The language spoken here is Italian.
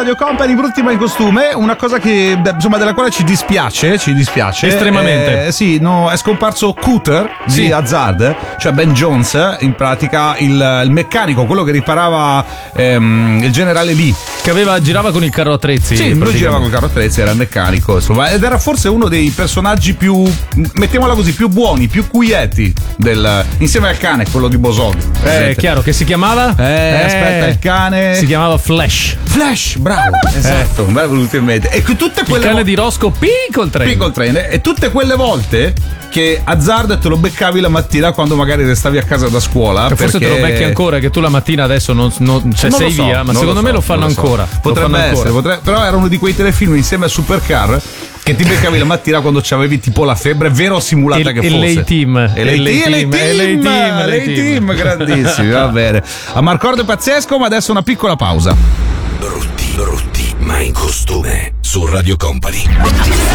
Radio Company, brutti ma in costume, una cosa che insomma della quale ci dispiace estremamente. Sì, no, è scomparso Cooter di Hazard, cioè Ben Jones, in pratica il meccanico, quello che riparava il generale Lee, che girava con il carro attrezzi. Sì, lui girava con il carro attrezzi, era il meccanico, insomma, ed era forse uno dei personaggi più, mettiamola così, più buoni, più quieti insieme al cane, quello di Bosog. È chiaro che si chiamava? Aspetta, il cane si chiamava Flash. Flash, bravo, esatto, me l'è venuto in mente. E tutte quelle il cane di Roscoe Pickle Train. E tutte quelle volte che Hazard te lo beccavi la mattina quando magari restavi a casa da scuola. Forse te lo becchi ancora, che tu la mattina adesso non sei via, ma secondo me lo fanno ancora. Potrebbe essere, però era uno di quei telefilm insieme a Supercar che ti beccavi la mattina quando c'avevi tipo la febbre, vero o simulata che fosse. L-Team, grandissimi, va bene. A Marcord è pazzesco, ma adesso una piccola pausa. Brutti ma in costume su Radio Company.